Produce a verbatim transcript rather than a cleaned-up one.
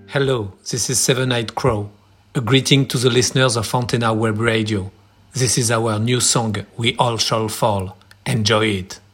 Hello, this is Seven-Eyed Crow. A greeting to the listeners of Antenna Web Radio. This is our new song, We All Shall Fall. Enjoy it.